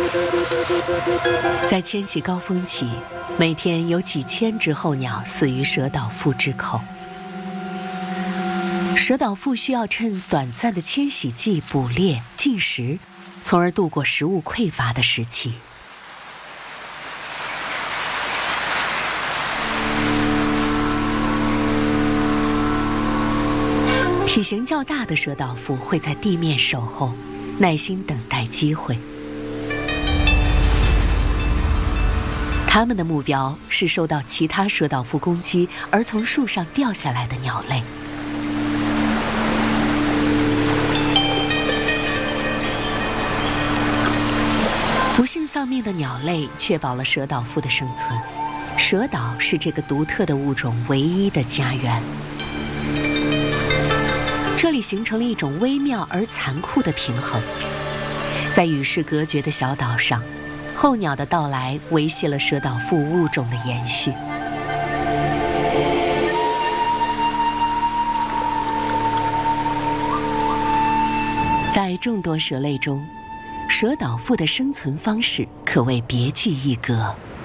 在迁徙高峰期，每天有几千只候鸟死于蛇岛腹之口。蛇岛腹需要趁短暂的迁徙季捕猎进食，从而度过食物匮乏的时期。体型较大的蛇岛腹会在地面守候，耐心等待机会。它们的目标是受到其他蛇岛腹攻击而从树上掉下来的鸟类。不幸丧命的鸟类确保了蛇岛腹的生存。蛇岛是这个独特的物种唯一的家园。这里形成了一种微妙而残酷的平衡。在与世隔绝的小岛上，候鸟的到来维系了蛇岛腹物种的延续。在众多蛇类中，蛇岛腹的生存方式可谓别具一格。